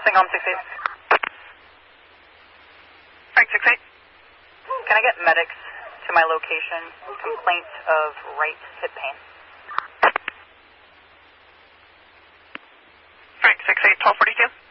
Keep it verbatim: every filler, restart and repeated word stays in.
Syncom six eight. Frank six eight. Can I get medics to my location? Complaint of right hip pain. Frank six eight, twelve forty-two.